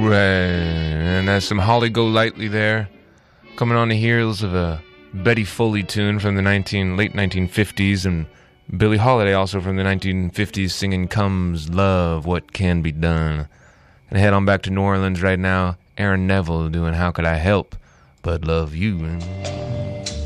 Right, and that's some Holly Golightly there, coming on the heels of a Betty Foley tune from the late 1950s, and Billie Holiday also from the 1950s singing Comes Love, What Can Be Done. Gonna head on back to New Orleans right now. Aaron Neville doing How Could I Help But Love You.